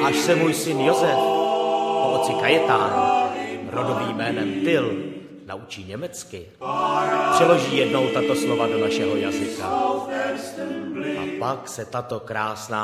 až se můj syn Josef po otci Kajetán, rodovým jménem Tyl, naučí německy, přeloží jednou tato slova do našeho jazyka. A pak se tato krásná